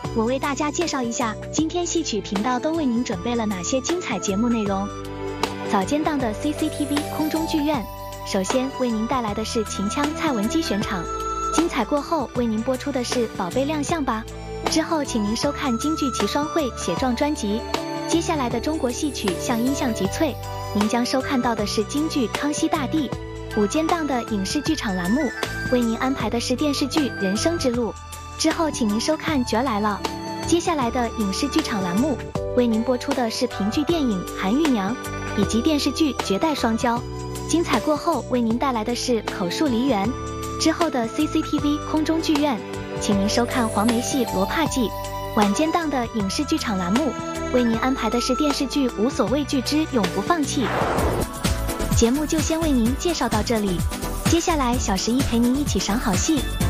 我为大家介绍一下今天戏曲频道都为您准备了哪些精彩节目内容。早间档的 CCTV 空中剧院，首先为您带来的是秦腔蔡文姬选场，精彩过后为您播出的是宝贝亮相吧。之后请您收看京剧奇双汇写状专辑。接下来的中国戏曲像音像集萃，您将收看到的是京剧康熙大帝。午间档的影视剧场栏目，为您安排的是电视剧人生之路。之后请您收看角来了。接下来的影视剧场栏目，为您播出的是评剧电影韩玉娘以及电视剧绝代双骄。精彩过后为您带来的是口述梨园。之后的 CCTV 空中剧院，请您收看黄梅戏罗帕记。晚间档的影视剧场栏目，为您安排的是电视剧无所畏惧之永不放弃。节目就先为您介绍到这里，接下来小11陪您一起赏好戏。